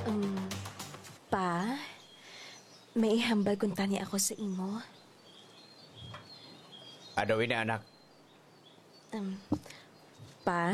Um, Pa, may ihambal kung tani ako sa imo. Adawin na anak. Pa,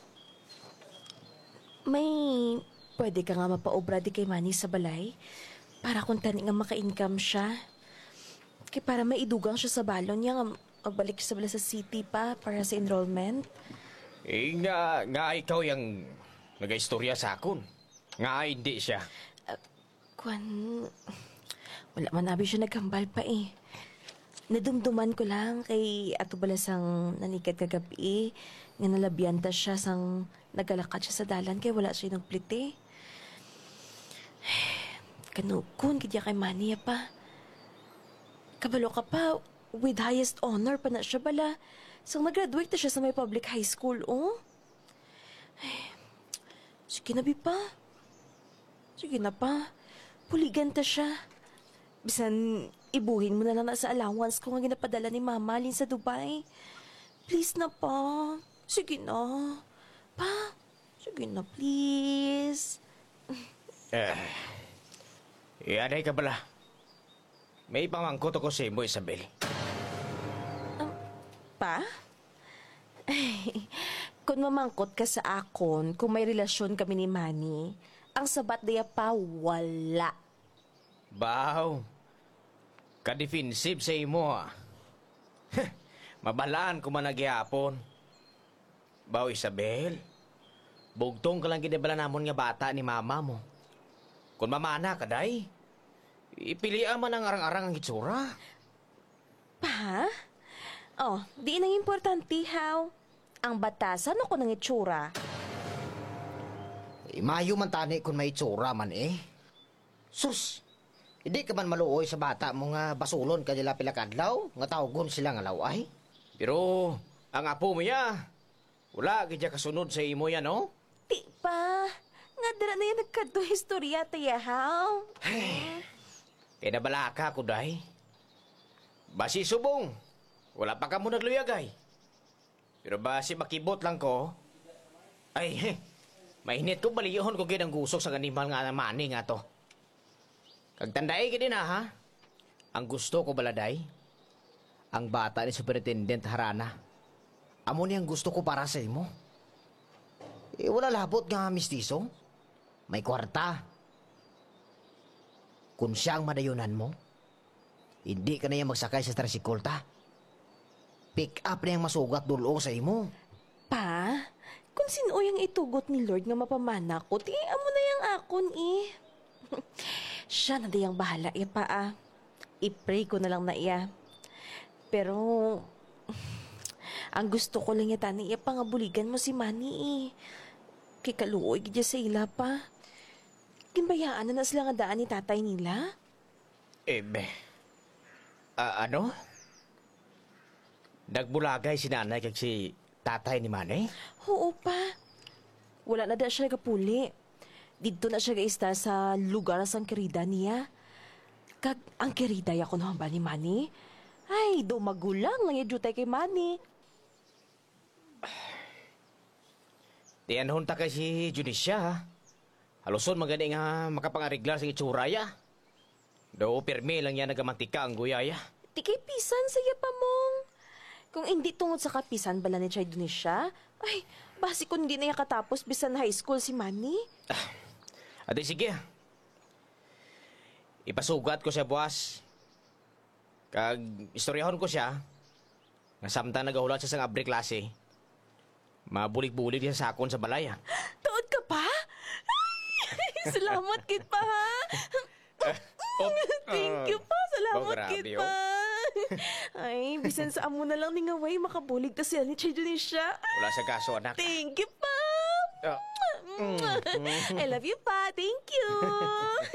may pwede ka nga mapaobra di kay Manny sa balay para kung tani nga maka-income siya. Kaya para maidugang siya sa balon niya nga magbalik siya sa bala sa city pa para sa enrollment. Nga ikaw yung nag-istorya sa akon. Nga hindi siya. Kwan, wala man nabi siya naghambal pa eh. Nadumduman ko lang kay ato balasang nanikad kagabi nga nalabyanta siya sang nagalakad siya sa dalan kay wala siya nagplite. Kanukon kaya kay Mania pa. Kabalo ka pa, with highest honor pa na siya bala. Sang mag-graduate na siya sa may public high school, oh. Ay, sige na, Bi pa. Sige na pa. Puligan ta siya. Bisan, ibuhin mo na lang na sa allowance ko nga ginapadala ni Mama Lin sa Dubai. Please na pa. Sige na. Pa, sige na please. Aday ka bala. May pamangkot ako sa imo, Isabel. Pa? Ay, kung mamangkot ka sa akon, kung may relasyon kami ni Manny, ang sabat daya pa, wala. Baw. Ka-defensive sa imo, ah. Mabalaan ko man nagyapon. Baw, Isabel. Bugtong ka lang ginabala namon nga bata ni mama mo. Kung mamana ka, day, ipilian man ang arang-arang ang itsura. Pa? Oh, di nang importante, how? Ang batasan ako ng itsura. Mayo man tani kung may itsura man eh. Sus! Hindi ka man maluoy sa bata mo nga basulon kanila pilakadlaw nga tawgon sila nga laway. Pero, ang apo mo ya, wala kaya kasunod sa imo yan, no? Di pa. Nga dara na yan nagkadto historya, taya, how? Kaya nabala ka ko, day. Basi subong, wala pa ka mo nagluyagay. Pero basi makibot lang ko, ay, mainit ko baliyahon ko ginang gusok sa animal nga mani nga to. Kagtandai ka din ha? Ang gusto ko baladay, ang bata ni Superintendent Harana. Amo ni ang gusto ko para sa imo. Wala labot nga mistiso. May kwarta. Kung siya ang madayunan mo, hindi ka na yung magsakay sa trasikolta. Pick up na yung masugat dulong sa imo. Pa, kung sino yung itugot ni Lord nga mapamana ko, tiyan mo na yung akon eh. Siya na diyang bahala, iya pa ah. I-pray ko na lang na iya. Pero, ang gusto ko lang yata ni iya pa nga buligan mo si Manny eh. Kay kaluoy gidya sa ila pa. Ginbayaan na sila nga daan ni tatay nila. Ano? Nagbulagay si nanay kag si tatay ni Manny? Oo pa. Wala na da siya kapuli. Dito na siya gaista sa lugar sang kirida niya. Kag ang kirida ya kuno ba ni Manny? Ay, do magulang lang yung jutay kay Manny. Tiyanhon ta kay si Junisha ha. Haluson magani nga makapangariglar sa itsuraya. Do pirmi lang yan nagamantika ang guyaya. Di kay pisan saya pa mong. Kung hindi tungod sa kapisan bala ni Chay Dunisha, ay, basi kung hindi na katapos bisan high school si Manny. Ate sige. Ipasugat ko siya buwas. Kag istoryahon ko siya. Nga samtang nagahulat siya sa abre klase. Mabulig-bulig siya sa akon sa balaya. Tuod ka pa? Ay, salamat kit pa ha. Thank you pa. Salamat kit pa. Ay, bisan sa amo na lang ni nga way makabulig ta siya ni Chay Dunisha. Wala sa kaso, anak. Thank you pa. I love you pa. Thank you.